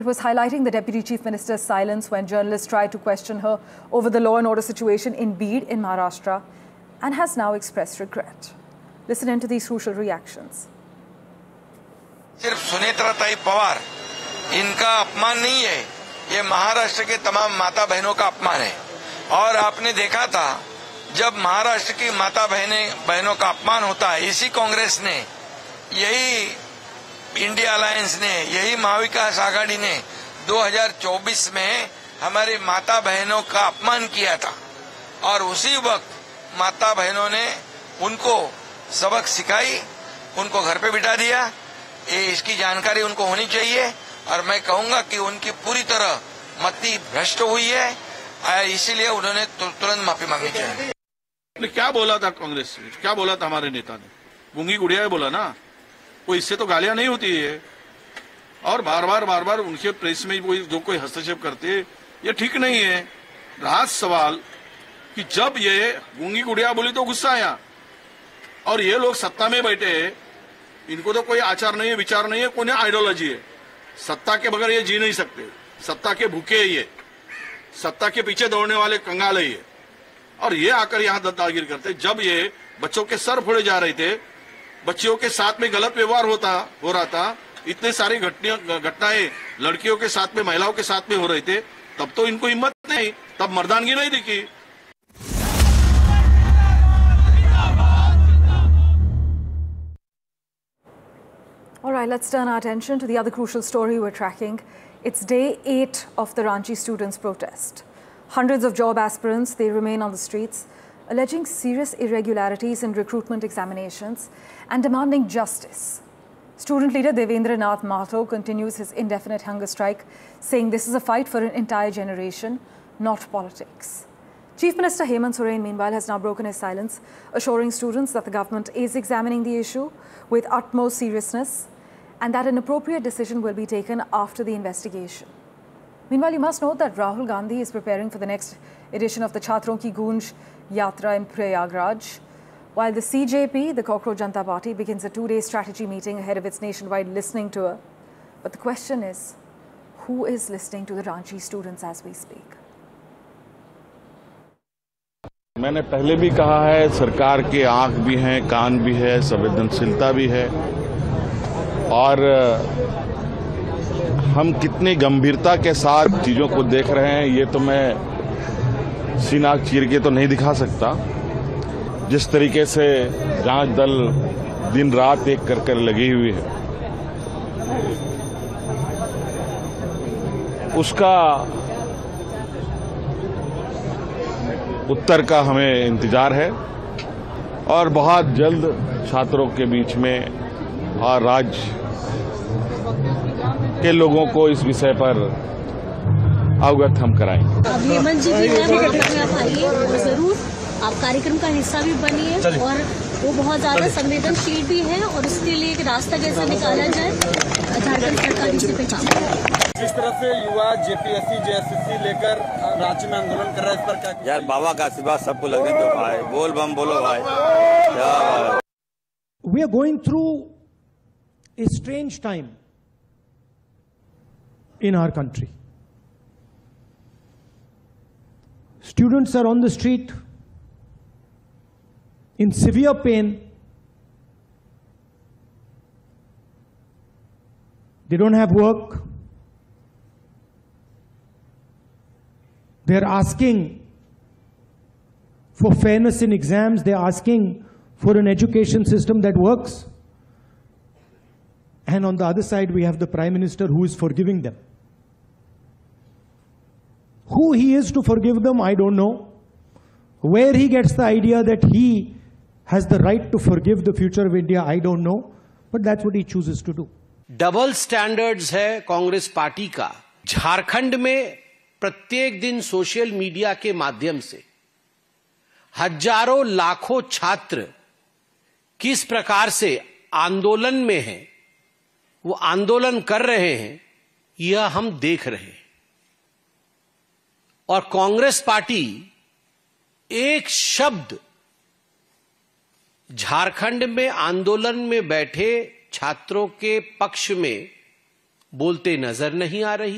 It was highlighting the Deputy Chief Minister's silence when journalists tried to question her over the law and order situation in Beed in Maharashtra, and has now expressed regret. Listen into these crucial reactions. सिर्फ सुनेत्राताई पवार इनका अपमान नहीं है, ये महाराष्ट्र के तमाम माता बहनों का अपमान है। और आपने देखा था जब महाराष्ट्र की माता बहनों का अपमान होता है, इसी कांग्रेस ने, यही इंडिया अलायंस ने, यही महाविकास आघाड़ी ने 2024 में हमारी माता बहनों का अपमान किया था। और उसी वक्त माता बहनों ने उनको सबक सिखाई, उनको घर पे बिठा दिया। इसकी जानकारी उनको होनी चाहिए और मैं कहूंगा कि उनकी पूरी तरह मति भ्रष्ट हुई है, इसीलिए उन्होंने तुरंत माफी मांगनी चाहिए। क्या बोला था कांग्रेस ने, क्या बोला था हमारे नेता ने? गूंगी गुड़िया बोला ना, कोई इससे तो गालियां नहीं होती है। और बार बार उनके प्रेस में जो कोई हस्तक्षेप करते, ये ठीक नहीं है। रहा सवाल कि जब ये गूंगी गुड़िया बोली तो गुस्सा आया, और ये लोग सत्ता में बैठे, इनको तो कोई आचार नहीं है, विचार नहीं है, कोई आइडियोलॉजी है। सत्ता के बगैर ये जी नहीं सकते, सत्ता के भूखे है ये, सत्ता के पीछे दौड़ने वाले कंगाल है ये। और ये आकर यहाँ दादागिरी करते। जब ये बच्चों के सर फोड़े जा रहे थे, बच्चियों के साथ में गलत व्यवहार हो रहा था, इतने सारी घटनाएं लड़कियों के साथ में, महिलाओं के साथ में हो रहे थे, तब तो इनको हिम्मत नहीं, तब मर्दानगी नहीं दिखी। All right, let's turn our attention to the other crucial story we're tracking. It's day 8 of the Ranchi students' protest. Hundreds of job aspirants, they remain on the streets, alleging serious irregularities in recruitment examinations and demanding justice. Student leader Devendra Nath Mahato continues his indefinite hunger strike, saying this is a fight for an entire generation, not politics. Chief Minister Hemant Soren, meanwhile, has now broken his silence, assuring students that the government is examining the issue with utmost seriousness and that an appropriate decision will be taken after the investigation. Meanwhile, you must note that Rahul Gandhi is preparing for the next edition of the Chhatron Ki Goonj Yatra in Prayagraj, while the CJP, the Cockroach Janata Party, begins a 2-day strategy meeting ahead of its nationwide listening tour. But the question is, who is listening to the Ranchi students as we speak? मैंने पहले भी कहा है, सरकार के आंख भी हैं, कान भी है, संवेदनशीलता भी है, और हम कितनी गंभीरता के साथ चीजों को देख रहे हैं, ये तो मैं सीना चीर के तो नहीं दिखा सकता। जिस तरीके से जांच दल दिन रात एक कर लगी हुई है, उसका उत्तर का हमें इंतजार है। और बहुत जल्द छात्रों के बीच में और राज्य के लोगों को इस विषय पर अवगत हम कराएंगे। अब हेमंत जी आप आइए और जरूर आप कार्यक्रम का हिस्सा भी बनिए, और वो बहुत ज्यादा संवेदनशील भी है, और उसके लिए एक रास्ता कैसे निकाला जाए, झारखंड सरकार इसी पे काम करे। जिस तरह से युवा जेपीएससी जेएसएससी लेकर राज्य में आंदोलन कर रहा है, इस पर क्या? यार बाबा का आशीर्वाद सबको लगने दो भाई, बोल बम बोलो भाई। We are going through a strange time in our country. Students are on the street in severe pain. They don't have work. They're asking for fairness in exams. They're asking for an education system that works. And on the other side, we have the Prime Minister who is forgiving them. Who he is to forgive them, I don't know. Where he gets the idea that he has the right to forgive the future of India, I don't know. But that's what he chooses to do. Double standards है Congress party का। झारखंड में प्रत्येक दिन social media के माध्यम से हजारों लाखों छात्र किस प्रकार से आंदोलन में हैं, वो आंदोलन कर रहे हैं, यह हम देख रहे हैं। और कांग्रेस पार्टी एक शब्द झारखंड में आंदोलन में बैठे छात्रों के पक्ष में बोलते नजर नहीं आ रही।